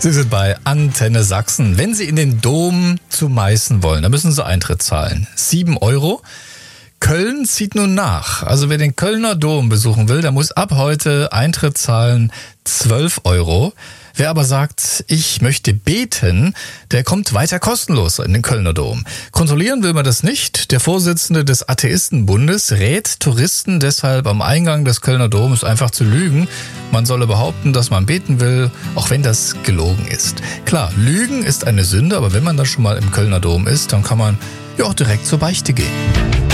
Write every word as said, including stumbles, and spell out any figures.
Sie sind bei Antenne Sachsen. Wenn Sie in den Dom zu Meißen wollen, dann müssen Sie Eintritt zahlen. Sieben Euro. Köln zieht nun nach. Also wer den Kölner Dom besuchen will, der muss ab heute Eintritt zahlen, zwölf Euro. Wer aber sagt, ich möchte beten, der kommt weiter kostenlos in den Kölner Dom. Kontrollieren will man das nicht. Der Vorsitzende des Atheistenbundes rät Touristen deshalb am Eingang des Kölner Doms einfach zu lügen. Man solle behaupten, dass man beten will, auch wenn das gelogen ist. Klar, Lügen ist eine Sünde, aber wenn man dann schon mal im Kölner Dom ist, dann kann man ja auch direkt zur Beichte gehen.